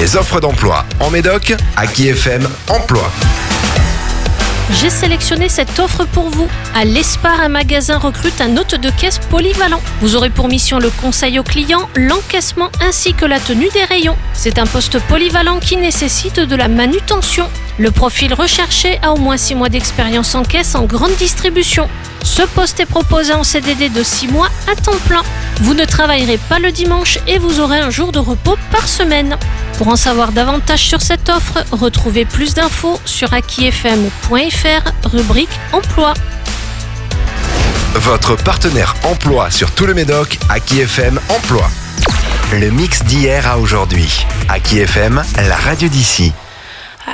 Les offres d'emploi en Médoc, Aki FM Emploi. J'ai sélectionné cette offre pour vous. À l'Espar, un magasin recrute un hôte de caisse polyvalent. Vous aurez pour mission le conseil aux clients, l'encaissement ainsi que la tenue des rayons. C'est un poste polyvalent qui nécessite de la manutention. Le profil recherché a au moins 6 mois d'expérience en caisse en grande distribution. Ce poste est proposé en CDD de 6 mois à temps plein. Vous ne travaillerez pas le dimanche et vous aurez un jour de repos par semaine. Pour en savoir davantage sur cette offre, retrouvez plus d'infos sur akifm.fr, rubrique Emploi. Votre partenaire emploi sur tout le Médoc, Aki FM Emploi. Le mix d'hier à aujourd'hui. Aki FM, la radio d'ici.